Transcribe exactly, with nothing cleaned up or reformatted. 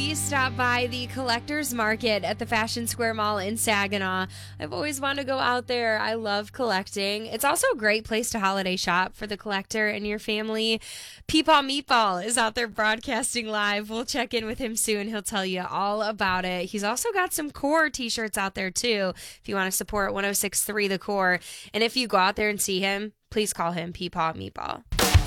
we stopped by the Collector's Market at the Fashion Square Mall in Saginaw. I've always wanted to go out there. I love collecting. It's also a great place to holiday shop for the collector and your family. Peepaw Meatball is out there broadcasting live. We'll check in with him soon. He'll tell you all about it. He's also got some Core t-shirts out there too if you want to support one oh six point three The Core. And if you go out there and see him, please call him Peepaw Meatball.